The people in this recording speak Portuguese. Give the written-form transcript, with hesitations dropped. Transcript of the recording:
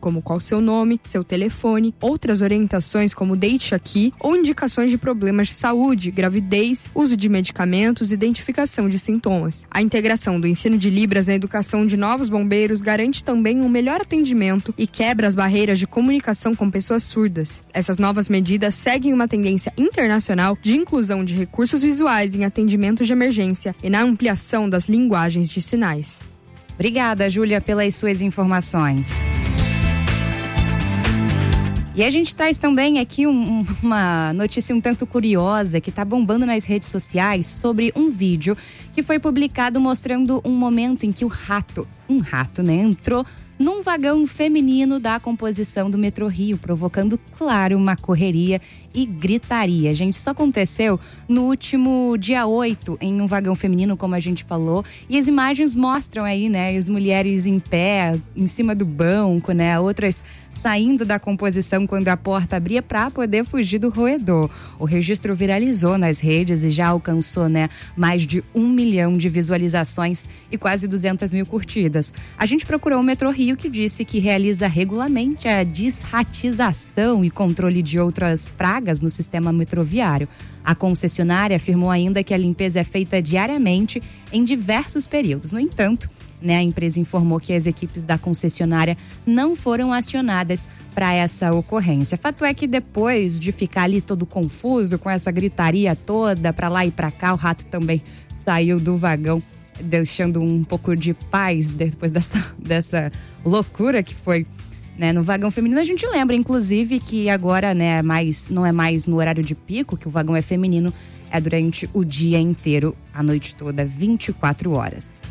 como qual seu nome, seu telefone, outras orientações como deixe aqui ou indicações de problemas de saúde, gravidez, uso de medicamentos e identificação de sintomas. A integração do ensino de Libras na educação de novos bombeiros garante também um melhor atendimento e quebra as barreiras de comunicação com pessoas surdas. Essas novas medidas seguem uma tendência internacional de inclusão de recursos visuais em atendimentos de emergência e na ampliação das linguagens de sinais. Obrigada, Júlia, pelas suas informações. E a gente traz também aqui uma notícia um tanto curiosa que está bombando nas redes sociais sobre um vídeo que foi publicado mostrando um momento em que um rato, entrou num vagão feminino da composição do metrô Rio, provocando, claro, uma correria e gritaria. Gente, isso aconteceu no último dia 8, em um vagão feminino, como a gente falou, e as imagens mostram aí, as mulheres em pé, em cima do banco, outras saindo da composição quando a porta abria para poder fugir do roedor. O registro viralizou nas redes e já alcançou, mais de 1 milhão de visualizações e quase 200 mil curtidas. A gente procurou o Metrô Rio, que disse que realiza regularmente a desratização e controle de outras pragas no sistema metroviário. A concessionária afirmou ainda que a limpeza é feita diariamente em diversos períodos. No entanto, a empresa informou que as equipes da concessionária não foram acionadas para essa ocorrência. Fato é que depois de ficar ali todo confuso com essa gritaria toda para lá e para cá, o rato também saiu do vagão, deixando um pouco de paz depois dessa loucura que foi, no vagão feminino. A gente lembra, inclusive, que agora, não é mais no horário de pico, que o vagão é feminino, é durante o dia inteiro, a noite toda, 24 horas.